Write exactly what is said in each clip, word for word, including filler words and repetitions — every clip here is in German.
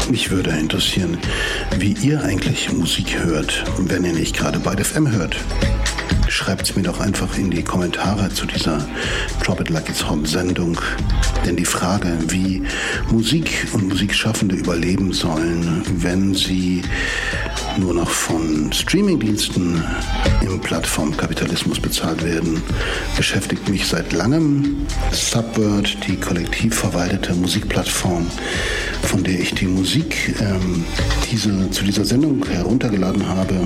Mich würde interessieren, wie ihr eigentlich Musik hört, wenn ihr nicht gerade Byte F M hört. Schreibt es mir doch einfach in die Kommentare zu dieser Drop It Like It's Hot Sendung. Denn die Frage, wie Musik und Musikschaffende überleben sollen, wenn sie nur noch von Streamingdiensten im Plattformkapitalismus bezahlt werden, beschäftigt mich seit langem. Subvert, die kollektiv verwaltete Musikplattform, von der ich die Musik ähm, diese, zu dieser Sendung heruntergeladen habe,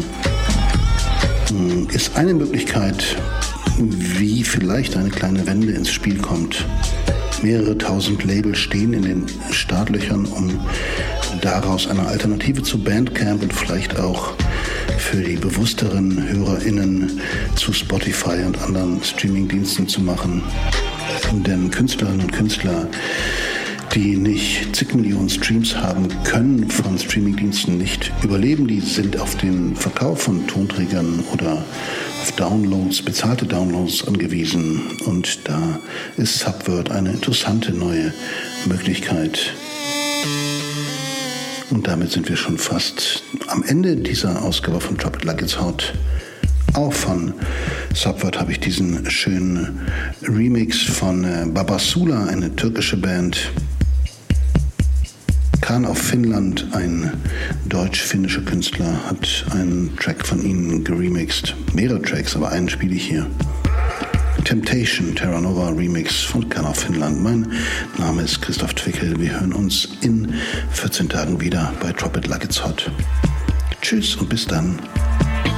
ist eine Möglichkeit, wie vielleicht eine kleine Wende ins Spiel kommt. Mehrere tausend Labels stehen in den Startlöchern, um daraus eine Alternative zu Bandcamp und vielleicht auch für die bewussteren HörerInnen zu Spotify und anderen Streamingdiensten zu machen. Denn Künstlerinnen und Künstler, die nicht zig Millionen Streams haben, können von Streamingdiensten nicht überleben. Die sind auf den Verkauf von Tonträgern oder auf Downloads, bezahlte Downloads angewiesen. Und da ist Subvert eine interessante neue Möglichkeit. Und damit sind wir schon fast am Ende dieser Ausgabe von Drop It Like It's Hot. Auch von Subvert habe ich diesen schönen Remix von Babasula, eine türkische Band. Khan auf Finnland, ein deutsch-finnischer Künstler, hat einen Track von ihnen geremixed. Mehrere Tracks, aber einen spiele ich hier. Temptation, Terra Nova Remix von Khan auf Finnland. Mein Name ist Christoph Twickel. Wir hören uns in vierzehn Tagen wieder bei Drop It Like It's Hot. Tschüss und bis dann.